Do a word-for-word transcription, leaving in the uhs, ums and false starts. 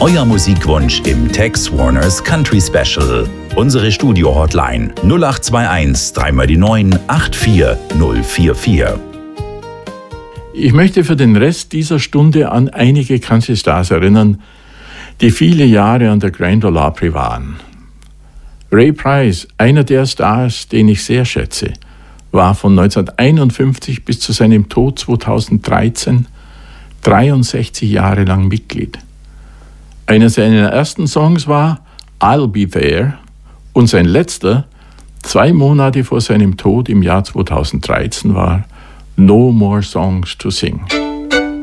Euer Musikwunsch im Tex Warners Country Special. Unsere Studio-Hotline null acht zwei eins drei mal die neun acht vier null vier vier. Ich möchte für den Rest dieser Stunde an einige Country Stars erinnern, die viele Jahre an der Grand Ole Opry waren. Ray Price, einer der Stars, den ich sehr schätze, war von neunzehnhunderteinundfünfzig bis zu seinem Tod zweitausenddreizehn dreiundsechzig Jahre lang Mitglied. Einer seiner ersten Songs war I'll Be There und sein letzter, zwei Monate vor seinem Tod im Jahr zweitausenddreizehn, war No More Songs to Sing.